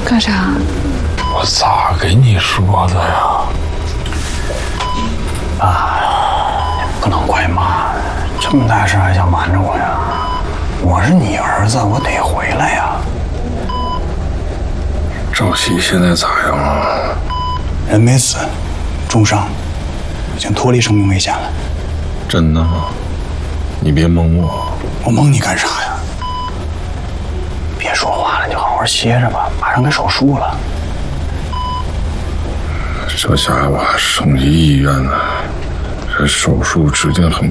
干啥？ 我咋给你说的呀？ 啊，不能怪妈，这么大事还想瞒着我呀？我是你儿子，我得回来呀。 赵熙现在咋样啊？ 人没死，重伤，已经脱离生命危险了。 真的吗？你别蒙我。 我蒙你干啥呀？别说话了，你好好歇着吧，马上该手术了。 这家伙还省级医院呢，这手术指定很